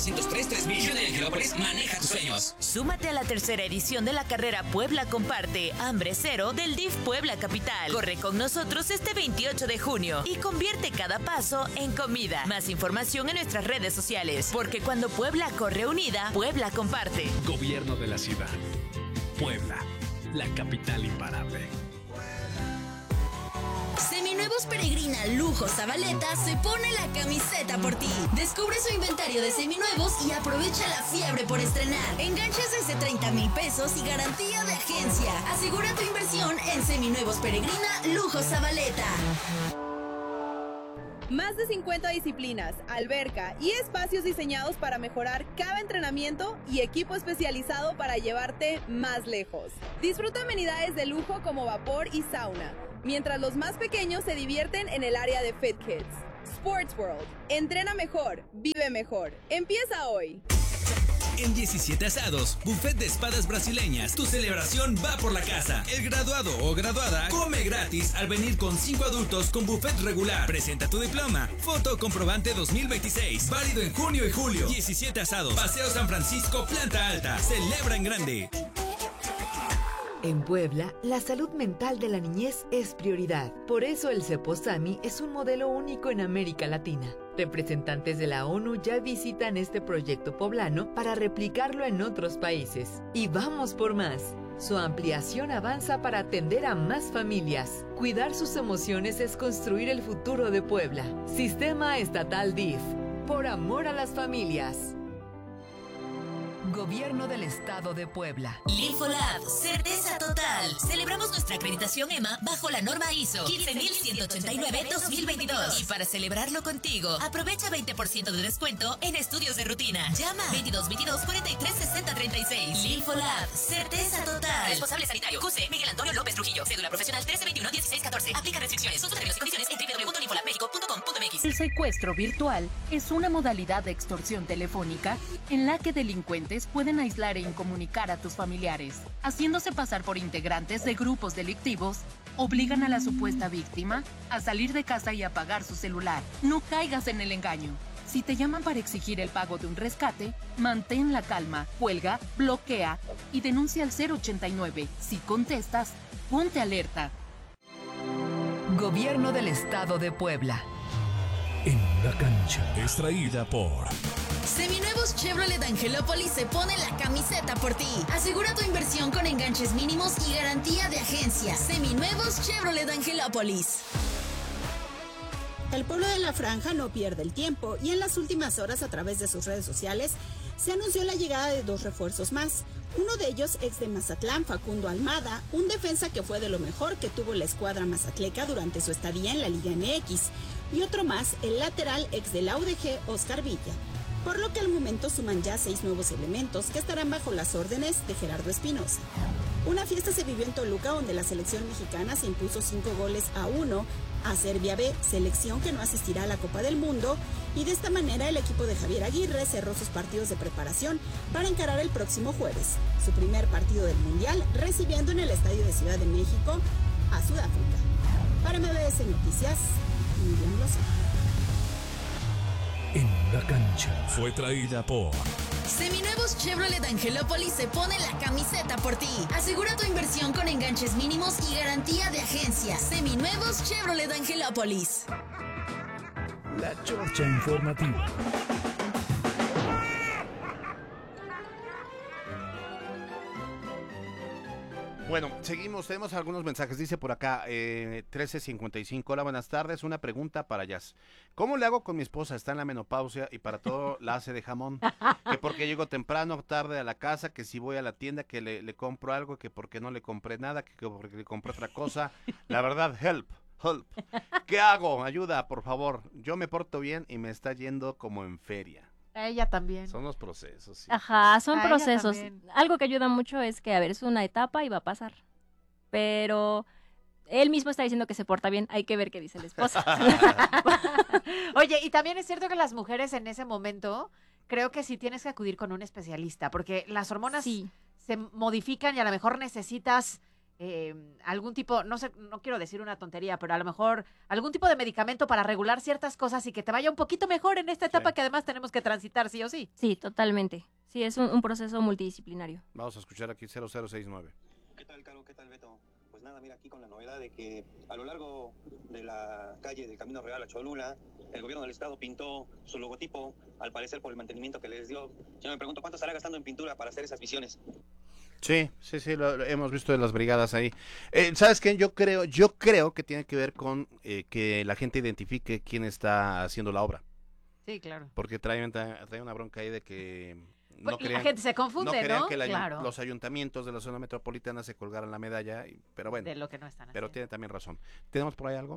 903-3000. Hyundai Angelópolis, maneja tus sueños. Súmate a la tercera edición de la carrera Puebla Comparte, Hambre Cero del DIF Puebla Capital. Corre con nosotros este 28 de junio y convierte cada paso en comida. Más información en nuestras redes sociales, porque cuando Puebla corre unida, Puebla comparte. Gobierno de la ciudad. Puebla, la capital imparable. Seminuevos Peregrina Lujo Zabaleta se pone la camiseta por ti. Descubre su inventario de seminuevos y aprovecha la fiebre por estrenar. Enganches desde 30,000 pesos y garantía de agencia. Asegura tu inversión en Seminuevos Peregrina Lujo Zabaleta. Más de 50 disciplinas, alberca y espacios diseñados para mejorar cada entrenamiento y equipo especializado para llevarte más lejos. Disfruta amenidades de lujo como vapor y sauna, mientras los más pequeños se divierten en el área de Fit Kids. Sports World. Entrena mejor, vive mejor. Empieza hoy. En 17 Asados, buffet de espadas brasileñas. Tu celebración va por la casa. El graduado o graduada come gratis al venir con 5 adultos con buffet regular. Presenta tu diploma. Foto comprobante 2026. Válido en junio y julio. 17 Asados. Paseo San Francisco, planta alta. Celebra en grande. En Puebla, la salud mental de la niñez es prioridad. Por eso el CEPOSAMI es un modelo único en América Latina. Representantes de la ONU ya visitan este proyecto poblano para replicarlo en otros países. Y vamos por más. Su ampliación avanza para atender a más familias. Cuidar sus emociones es construir el futuro de Puebla. Sistema Estatal DIF. Por amor a las familias. Gobierno del Estado de Puebla. Linfolab, certeza total. Celebramos nuestra acreditación EMA bajo la norma ISO 15189-2022. Y para celebrarlo contigo, aprovecha 20% de descuento en estudios de rutina. Llama 2222-436036. Linfolab, certeza total. Responsable sanitario, QC Miguel Antonio López Trujillo. Cédula profesional 1321-1614. Aplica restricciones. Consulta términos y condiciones en www.linfolabmexico.com.mx. El secuestro virtual es una modalidad de extorsión telefónica en la que delincuentes pueden aislar e incomunicar a tus familiares. Haciéndose pasar por integrantes de grupos delictivos, obligan a la supuesta víctima a salir de casa y apagar su celular. No caigas en el engaño. Si te llaman para exigir el pago de un rescate, mantén la calma, cuelga, bloquea y denuncia al 089. Si contestas, ponte alerta. Gobierno del Estado de Puebla. En la cancha. Extraída por Seminuevos Chevrolet Angelópolis se pone la camiseta por ti. Asegura tu inversión con enganches mínimos y garantía de agencia. Seminuevos Chevrolet Angelópolis. El pueblo de La Franja no pierde el tiempo y en las últimas horas a través de sus redes sociales se anunció la llegada de 2 refuerzos más. Uno de ellos ex de Mazatlán, Facundo Almada, un defensa que fue de lo mejor que tuvo la escuadra mazatleca durante su estadía en la Liga MX. Y otro más, el lateral ex de la UDG, Oscar Villa. Por lo que al momento suman ya 6 nuevos elementos que estarán bajo las órdenes de Gerardo Espinosa. Una fiesta se vivió en Toluca donde la selección mexicana se impuso 5-1 a Serbia B, selección que no asistirá a la Copa del Mundo, y de esta manera el equipo de Javier Aguirre cerró sus partidos de preparación para encarar el próximo jueves, su primer partido del Mundial, recibiendo en el Estadio de Ciudad de México a Sudáfrica. Para MBS Noticias, Miriam Lozano. En la cancha. Fue traída por Seminuevos Chevrolet Angelópolis se pone la camiseta por ti. Asegura tu inversión con enganches mínimos y garantía de agencia. Seminuevos Chevrolet Angelópolis. La Chorcha Informativa. Bueno, seguimos, tenemos algunos mensajes, dice por acá, 1355, hola, buenas tardes, una pregunta para Jazz. ¿Cómo le hago con mi esposa? Está en la menopausia y para todo la hace de jamón, que porque llego temprano o tarde a la casa, que si voy a la tienda, que le compro algo, que porque no le compré nada, que porque le compré otra cosa, la verdad, help. ¿Qué hago? Ayuda, por favor, yo me porto bien y me está yendo como en feria. A ella también. Son los procesos. Sí. Ajá, son A procesos. ella también. Algo que ayuda mucho es que, a ver, es una etapa y va a pasar. Pero él mismo está diciendo que se porta bien, hay que ver qué dice la esposa. Oye, y también es cierto que las mujeres en ese momento, creo que sí tienes que acudir con un especialista, porque las hormonas Sí. se modifican y a lo mejor necesitas algún tipo, no sé, no quiero decir una tontería, pero a lo mejor algún tipo de medicamento para regular ciertas cosas y que te vaya un poquito mejor en esta etapa que además tenemos que transitar sí o sí. Sí, totalmente. Sí, es un proceso multidisciplinario. Vamos a escuchar aquí 0069. ¿Qué tal, Caro? ¿Qué tal, Beto? Pues nada, mira, aquí con la novedad de que a lo largo de la calle del Camino Real a Cholula, el gobierno del estado pintó su logotipo, al parecer por el mantenimiento que les dio. Yo me pregunto, ¿cuánto estará gastando en pintura para hacer esas visiones? Sí, lo hemos visto de las brigadas ahí. ¿Sabes qué? Yo creo que tiene que ver con que la gente identifique quién está haciendo la obra. Sí, claro. Porque trae una bronca ahí de que pues la gente se confunde, ¿no? Que claro. los ayuntamientos de la zona metropolitana se colgaran la medalla, pero bueno. De lo que no están haciendo. Pero tiene también razón. ¿Tenemos por ahí algo?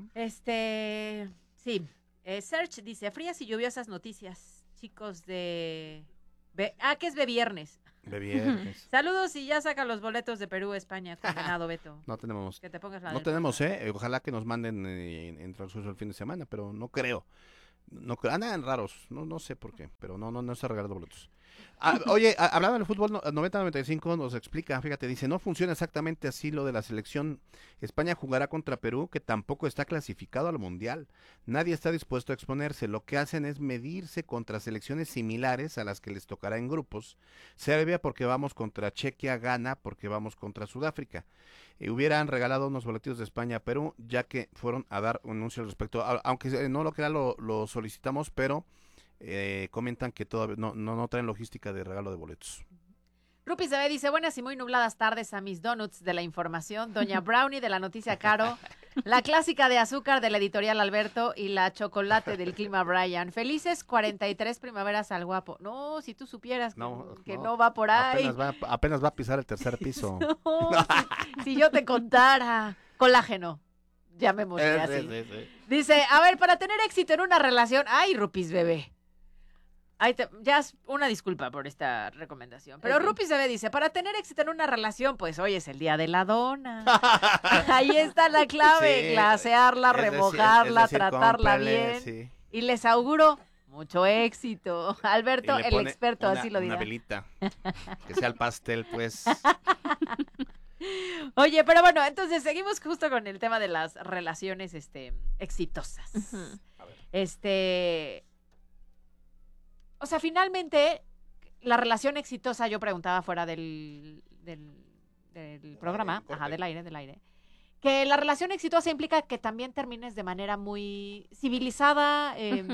Sí. Search dice, frías y lluviosas noticias, chicos de... que es de viernes. De viernes. Saludos y ya saca los boletos de Perú, España, condenado, Beto. No tenemos. Que te pongas la no tenemos, ojalá que nos manden en transcurso el fin de semana, pero no creo. No andan raros, no sé por qué, pero no está regalando boletos. Oye, hablando del fútbol, 90-95 nos explica, fíjate, dice, no funciona exactamente así lo de la selección. España jugará contra Perú, que tampoco está clasificado al Mundial. Nadie está dispuesto a exponerse. Lo que hacen es medirse contra selecciones similares a las que les tocará en grupos. Serbia porque vamos contra Chequia, Ghana porque vamos contra Sudáfrica. Hubieran regalado unos boletos de España a Perú, ya que fueron a dar un anuncio al respecto. Aunque no lo crea, lo solicitamos, pero comentan que todavía no traen logística de regalo de boletos. Rupi se ve, dice, buenas y muy nubladas tardes a mis donuts de la información, Doña Brownie de la noticia Caro, la clásica de azúcar del editorial Alberto y la chocolate del clima Brian. Felices 43 primaveras al guapo. No, si tú supieras que no va por ahí. Apenas va a pisar el tercer piso. No, si yo te contara. Colágeno. Llamémosle así. Sí. Dice, a ver, para tener éxito en una relación... Ay, Rupis bebé. Ya es una disculpa por esta recomendación. Pero Rupis bebé dice, para tener éxito en una relación, pues hoy es el día de la dona. Ahí está la clave. Glasearla, remojarla, tratarla bien. Sí. Y les auguro mucho éxito. Alberto, el experto, así lo dirá. Una velita. Que sea el pastel, pues... Oye, pero bueno, entonces seguimos justo con el tema de las relaciones exitosas. Uh-huh. O sea, finalmente, la relación exitosa, yo preguntaba fuera del programa, del aire, que la relación exitosa implica que también termines de manera muy civilizada,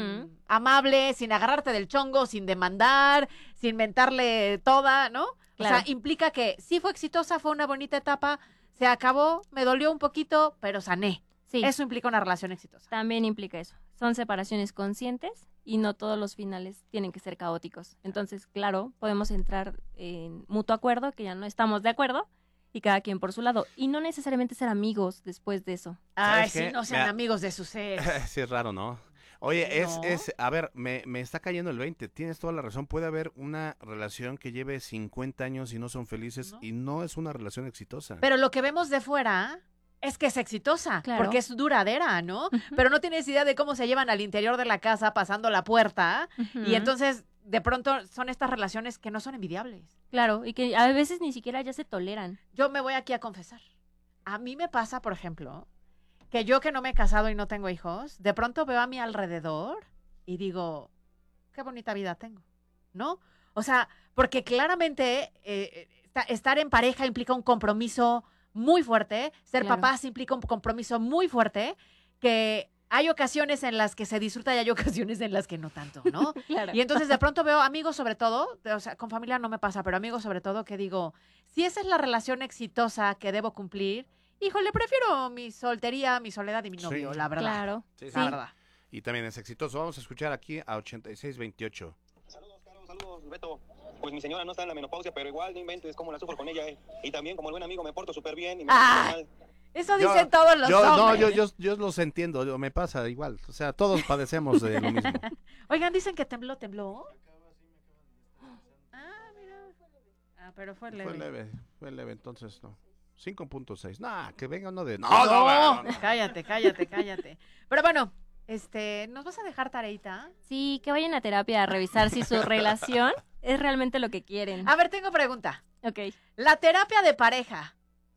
amable, sin agarrarte del chongo, sin demandar, sin mentarle toda, ¿no? Claro. O sea, implica que sí fue exitosa, fue una bonita etapa, se acabó, me dolió un poquito, pero sané. Sí. Eso implica una relación exitosa. También implica eso. Son separaciones conscientes y no todos los finales tienen que ser caóticos. Entonces, claro, podemos entrar en mutuo acuerdo, que ya no estamos de acuerdo, y cada quien por su lado. Y no necesariamente ser amigos después de eso. Ay, sí, no sean amigos de sus ex. Sí, es raro, ¿no? Oye, ¿no? A ver, me está cayendo el 20, tienes toda la razón, puede haber una relación que lleve 50 años y no son felices, y no es una relación exitosa. Pero lo que vemos de fuera es que es exitosa, claro, porque es duradera, ¿no? Pero no tienes idea de cómo se llevan al interior de la casa pasando la puerta, y entonces de pronto son estas relaciones que no son envidiables. Claro, y que a veces ni siquiera ya se toleran. Yo me voy aquí a confesar. A mí me pasa, por ejemplo, que yo que no me he casado y no tengo hijos, de pronto veo a mi alrededor y digo, qué bonita vida tengo, ¿no? O sea, porque claramente estar en pareja implica un compromiso muy fuerte, ser papás implica un compromiso muy fuerte, que hay ocasiones en las que se disfruta y hay ocasiones en las que no tanto, ¿no? Claro. Y entonces de pronto veo amigos sobre todo, o sea, con familia no me pasa, pero amigos sobre todo que digo, si esa es la relación exitosa que debo cumplir, híjole, prefiero mi soltería, mi soledad y mi novio, la verdad. Claro. Sí. La verdad. Y también es exitoso. Vamos a escuchar aquí a 8628. Saludos, Caro, saludos, Beto. Pues mi señora no está en la menopausia, pero igual no inventes cómo la sufro con ella. Y también, como el buen amigo, me porto súper bien y me mal. Eso dicen todos los hombres. No, yo los entiendo, me pasa igual. O sea, todos padecemos de lo mismo. Oigan, dicen que tembló. Mira. Pero fue leve. Fue leve, entonces no. 5.6. Nah, que venga uno de... No. Cállate. Pero bueno, ¿nos vas a dejar tareita? Sí, que vayan a terapia a revisar si su relación es realmente lo que quieren. A ver, tengo pregunta. Ok. La terapia de pareja,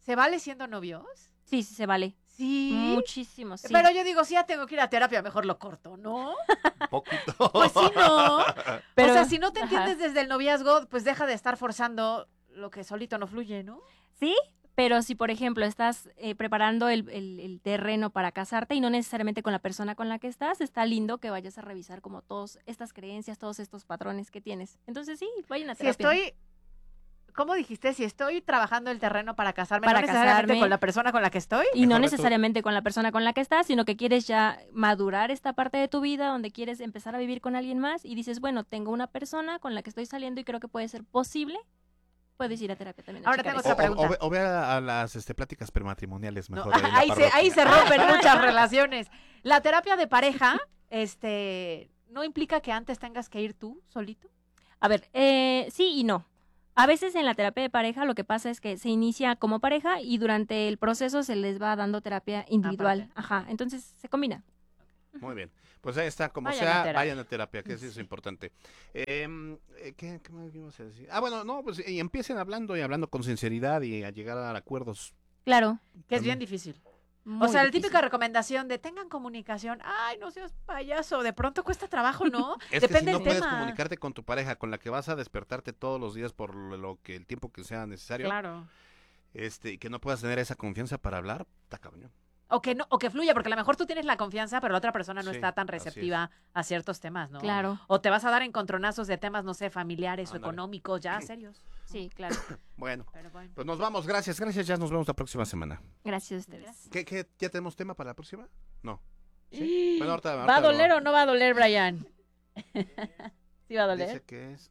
¿Se vale siendo novios? Sí, sí se vale. Sí. Muchísimo, sí. Pero yo digo, si ya tengo que ir a terapia, mejor lo corto, ¿no? Poquito. Pues sí, no. Pero, o sea, si no te ajá. entiendes desde el noviazgo, pues deja de estar forzando lo que solito no fluye, ¿no? Sí, pero si, por ejemplo, estás preparando el terreno para casarte y no necesariamente con la persona con la que estás, está lindo que vayas a revisar como todas estas creencias, todos estos patrones que tienes. Entonces sí, vayan a terapia. ¿Cómo dijiste? Si estoy trabajando el terreno para casarme, Para no necesariamente casarme. con la persona con la que estoy. Y no Correcto. necesariamente con la persona con la que estás, sino que quieres ya madurar esta parte de tu vida donde quieres empezar a vivir con alguien más y dices, bueno, tengo una persona con la que estoy saliendo y creo que puede ser posible, puedes ir a terapia también. a Ahora checar tengo eso. otra pregunta. O ve a las pláticas prematrimoniales No, mejor. ahí en la ahí se parroquia. rompen muchas relaciones. La terapia de pareja, ¿no implica que antes tengas que ir tú solito? A ver, sí y no. A veces en la terapia de pareja lo que pasa es que se inicia como pareja y durante el proceso se les va dando terapia individual. Ajá, entonces se combina. Muy bien. Pues ahí está, como Vayan a sea, terapia. vayan a terapia, que eso es importante. ¿Qué más íbamos a decir? Bueno, no, pues y empiecen hablando y hablando con sinceridad y a llegar a acuerdos. Claro. Que es bien difícil. Muy O sea, la difícil. típica recomendación de tengan comunicación. Ay, no seas payaso. De pronto cuesta trabajo, ¿no? Es Depende que si no del puedes tema. comunicarte con tu pareja, con la que vas a despertarte todos los días por el tiempo que sea necesario, Claro. y que no puedas tener esa confianza para hablar, está cabrón. O que fluya, porque a lo mejor tú tienes la confianza, pero la otra persona no Sí, está tan así es. receptiva a ciertos temas, ¿no? Claro. O te vas a dar encontronazos de temas, no sé, familiares o Ándale. económicos, ya serios. Sí, claro. Bueno, Pero bueno. pues nos vamos. Gracias, ya nos vemos la próxima semana. Gracias a ustedes. ¿Qué ya tenemos tema para la próxima? No. ¿Sí? Bueno, ahorita ¿Va a doler o no va a doler, Brian? ¿Sí va a doler? Dice que es...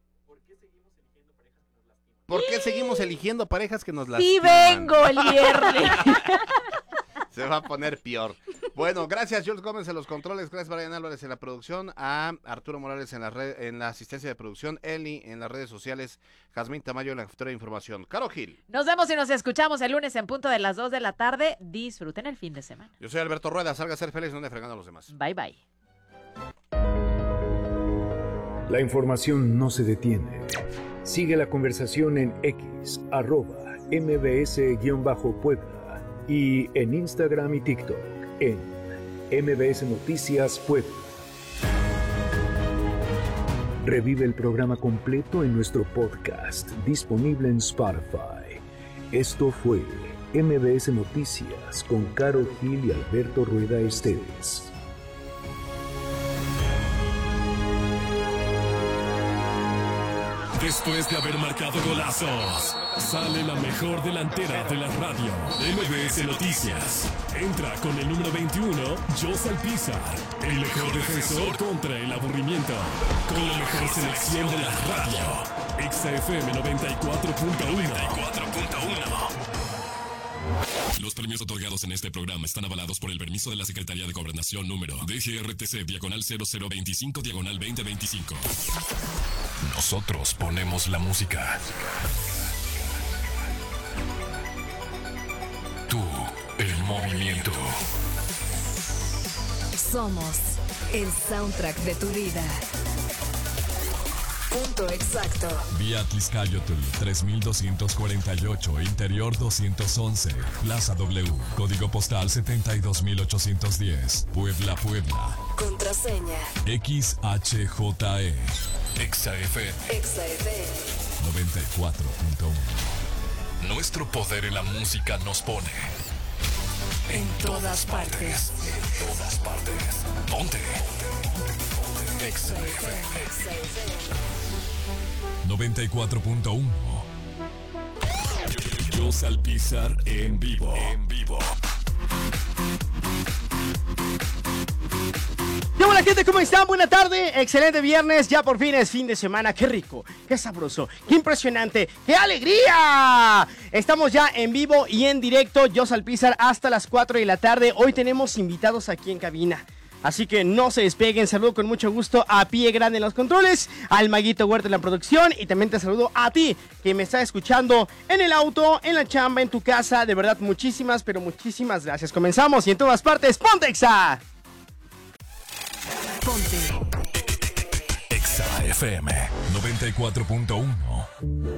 ¿Por qué seguimos eligiendo parejas que nos Sí lastiman? vengo el viernes. Se va a poner peor. Bueno, gracias Jules Gómez en los controles, gracias Brian Álvarez en la producción, a Arturo Morales en la asistencia de producción, Eli en las redes sociales, Jazmín Tamayo en la jefatura de información. Caro Gil. Nos vemos y nos escuchamos el lunes en punto de las 2 de la tarde. Disfruten el fin de semana. Yo soy Alberto Rueda, salga a ser feliz, no ande fregando a los demás. Bye, bye. La información no se detiene. Sigue la conversación en X, @mbs-puebla y en Instagram y TikTok en MBS Noticias Puebla. Revive el programa completo en nuestro podcast disponible en Spotify. Esto fue MBS Noticias con Caro Gil y Alberto Rueda Esteves. Después de haber marcado golazos, sale la mejor delantera de la radio. MBS Noticias. Entra con el número 21, Jos Alpizar. El mejor defensor contra el aburrimiento. Con la mejor selección de la radio. XFM 94.1. Los premios otorgados en este programa están avalados por el permiso de la Secretaría de Gobernación número DGRTC/0025/2025. Nosotros ponemos la música. Tú, el movimiento. Somos el soundtrack de tu vida. Punto exacto. Vía Tliscayotl 3248, Interior 211, Plaza W, Código Postal 72810, Puebla, Puebla. Contraseña. XHJE. XFM XFM 94.1. Nuestro poder en la música nos pone en todas partes. En todas partes. Ponte. XFM 94.1. Jos Alpizar en vivo. En vivo. Hola gente, ¿cómo están? Buena tarde, excelente viernes, ya por fin es fin de semana, qué rico, qué sabroso, qué impresionante, qué alegría. Estamos ya en vivo y en directo, Jos Alpizar hasta las 4 de la tarde, hoy tenemos invitados aquí en cabina. Así que no se despeguen, saludo con mucho gusto a Pie Grande en los controles, al Maguito Huerta en la producción y también te saludo a ti que me está escuchando en el auto, en la chamba, en tu casa. De verdad, muchísimas, pero muchísimas gracias. Comenzamos y en todas partes, ¡ponte Exa! Ponte XFM 94.1.